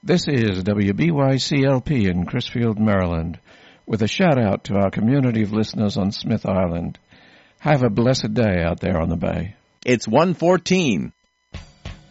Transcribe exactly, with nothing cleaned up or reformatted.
This is W B Y C L P in Crisfield, Maryland, with a shout-out to our community of listeners on Smith Island. Have a blessed day out there on the bay. It's one fourteen.